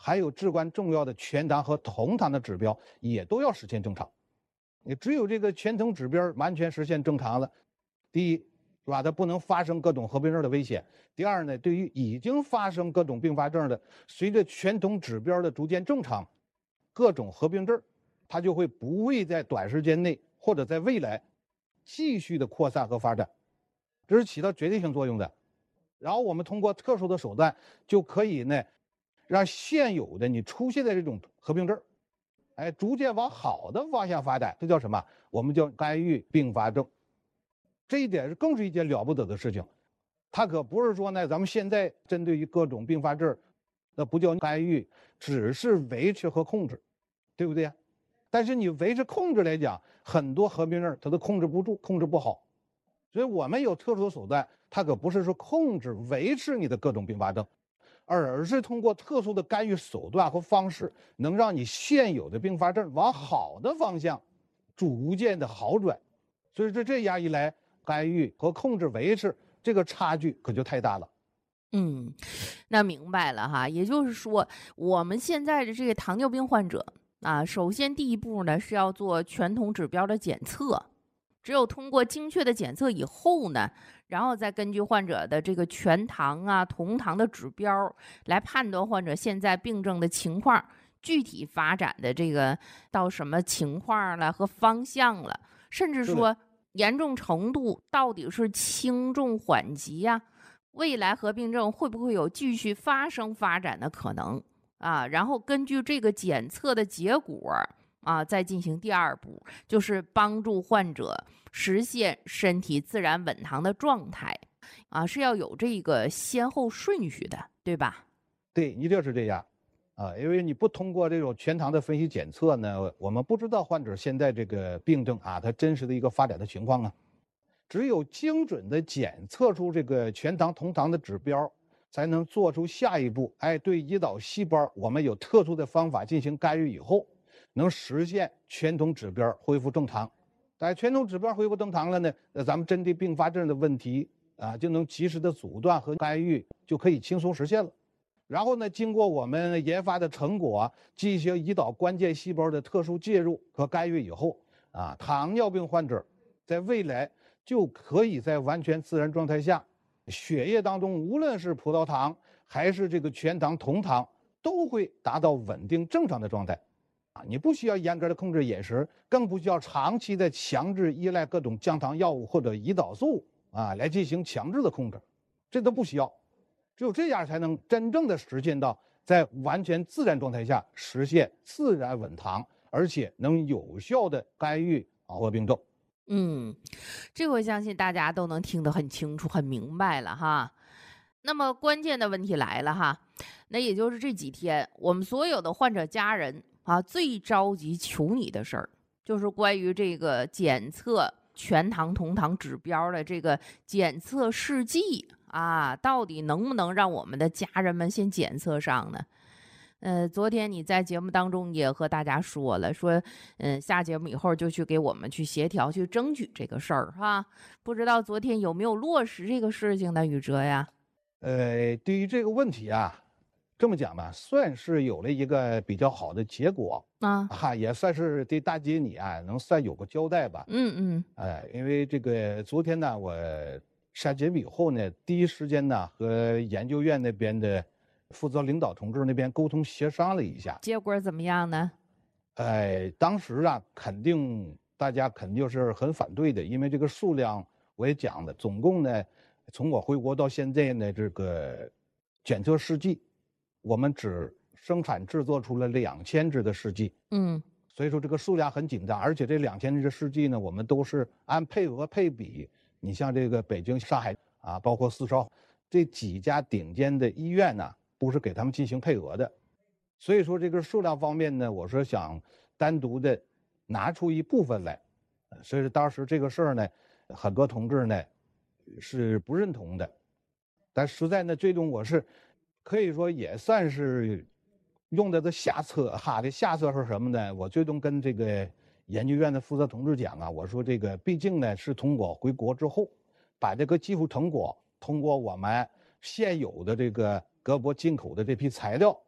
还有至关重要的全糖和同糖的指标也都要实现正常。你只有这个全糖指标完全实现正常了，第一，是吧？它不能发生各种合并症的危险。第二呢，对于已经发生各种并发症的，随着全糖指标的逐渐正常，各种合并症，它就会不会在短时间内或者在未来继续的扩散和发展，这是起到决定性作用的。然后我们通过特殊的手段，就可以呢，让现有的你出现的这种合并症，逐渐往好的方向发展，这叫什么？我们叫干预并发症。这一点更是一件了不得的事情。它可不是说呢，咱们现在针对于各种并发症，那不叫干预，只是维持和控制，对不对？但是你维持控制来讲，很多合并症它都控制不住，控制不好。所以我们有特殊的手段，它可不是说控制维持你的各种并发症，而是通过特殊的干预手段和方式，能让你现有的并发症往好的方向逐渐的好转。所以这样一来，干预和控制维持这个差距可就太大了。 那明白了哈。也就是说，我们现在的这个糖尿病患者啊，首先第一步呢是要做全酮指标的检测，只有通过精确的检测以后呢，然后再根据患者的这个全糖啊、同糖的指标来判断患者现在病症的情况，具体发展的这个到什么情况了和方向了，甚至是的， 说严重程度到底是轻重缓急呀、未来合并症会不会有继续发生发展的可能啊？然后根据这个检测的结果啊，再进行第二步，就是帮助患者实现身体自然稳糖的状态啊，是要有这个先后顺序的，对吧？ 对，一定是这样。因为你不通过这种全糖的分析检测呢，我们不知道患者现在这个病症啊，它真实的一个发展的情况啊。只有精准的检测出这个全糖同糖的指标，才能做出下一步。对胰岛细胞，我们有特殊的方法进行干预以后，能实现全酮指标恢复正常。在全酮指标恢复正常了呢，咱们针对并发症的问题啊，就能及时的阻断和干预，就可以轻松实现了。然后呢，经过我们研发的成果，进行胰岛关键细胞的特殊介入和干预以后，糖尿病患者在未来就可以在完全自然状态下，血液当中无论是葡萄糖还是这个全糖同糖，都会达到稳定正常的状态。你不需要严格的控制饮食，更不需要长期的强制依赖各种降糖药物或者胰岛素来进行强制的控制，这都不需要。只有这样才能真正的实现到在完全自然状态下实现自然稳糖，而且能有效的干预合并症。 嗯，这回相信大家都能听得很清楚、很明白了哈。那么关键的问题来了哈，那也就是这几天我们所有的患者家人啊，最着急求你的事儿，就是关于这个检测全糖同糖指标的这个检测试剂啊，到底能不能让我们的家人们先检测上呢？昨天你在节目当中也和大家说了，说，下节目以后就去给我们去协调、去争取这个事儿哈。不知道昨天有没有落实这个事情呢，宇哲呀？ 对于这个问题啊，这么讲吧，算是有了一个比较好的结果， 啊， 也算是对大姐你能算有个交代吧。 嗯嗯， 因为这个昨天呢，我上节目以后呢，第一时间呢和研究院那边的负责领导同志那边沟通协商了一下。 结果怎么样呢？ 当时肯定大家肯定是很反对的，因为这个数量我也讲了，总共呢，从我回国到现在呢，这个检测试剂，我们只生产制作出了2000支的试剂， 嗯所以说这个数量很紧张，而且这2000支的试剂呢，我们都是按配额配比，你像这个北京、上海包括四川这几家顶尖的医院呢，都是给他们进行配额的。所以说这个数量方面呢，我说想单独的拿出一部分来，所以说当时这个事儿呢，很多同志呢是不认同的，但实在呢，最终我是可以说也算是用的下策这下策是什么呢？我最终跟这个研究院的负责同志讲我说这个毕竟呢是通过回国之后，把这个技术成果通过我们现有的这个德国进口的这批材料。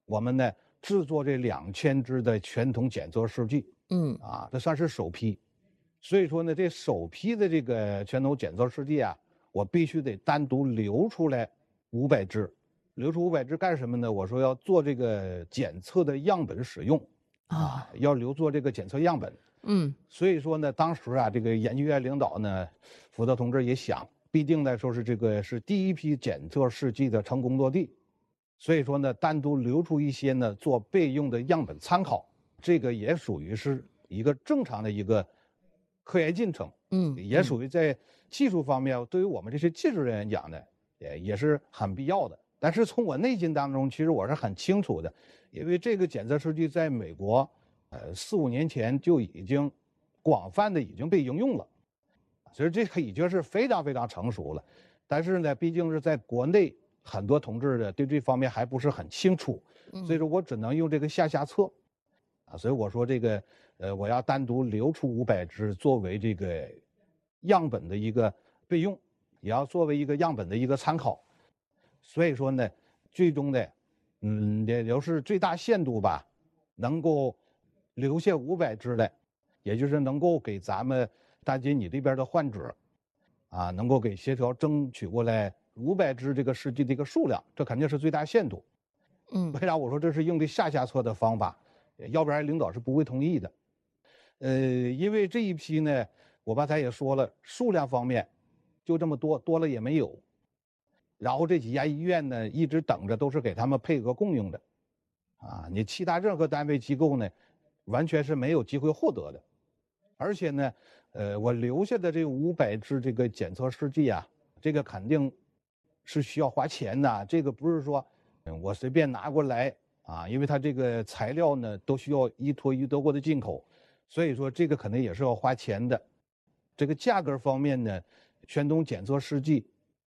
我们呢制作这2000支的全铜检测试剂，这算是首批。所以说呢，这首批的这个全铜检测试剂啊，我必须得单独留出来500支。留出500支干什么呢？我说要做这个检测的样本使用，要留作这个检测样本。所以说呢，当时啊，这个研究院领导呢，福德同志也想，毕竟来说是这个是第一批检测试剂的成功落地，所以说呢，单独留出一些呢做备用的样本参考，这个也属于是一个正常的一个科研进程，也属于在技术方面，对于我们这些技术人员讲呢，也是很必要的。但是从我内心当中，其实我是很清楚的，因为这个检测试剂在美国，4、5年前就已经广泛的已经被应用了，所以这个已经是非常非常成熟了。但是呢，毕竟是在国内，很多同志呢对这方面还不是很清楚，所以说我只能用这个下策，所以我说这个我要单独留出500支作为这个样本的一个备用，也要作为一个样本的一个参考。所以说呢，最终呢，也就是最大限度吧，能够留下500支来，也就是能够给咱们大金你这边的患者，能够给协调争取过来500支这个试剂的一个数量，这肯定是最大限度。为啥我说这是用的下策的方法？要不然领导是不会同意的。因为这一批呢，我刚才也说了，数量方面就这么多，多了也没有。然后这几家医院呢，一直等着都是给他们配额供应的，你其他任何单位机构呢，完全是没有机会获得的。而且呢，我留下的这500支这个检测试剂啊，这个肯定是需要花钱的，这个不是说我随便拿过来因为它这个材料呢都需要依托于德国的进口，所以说这个肯定也是要花钱的。这个价格方面呢，全铜检测试剂